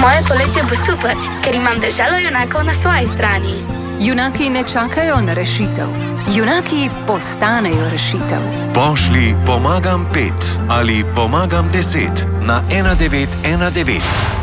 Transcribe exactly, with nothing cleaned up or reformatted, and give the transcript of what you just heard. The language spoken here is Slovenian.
Moje poletje bo super, ker imam državo junakov na svoji strani. Junaki ne čakajo na rešitev. Junaki postanejo rešitev. Pošlji pomagam pet ali pomagam deset na ena devet ena devet.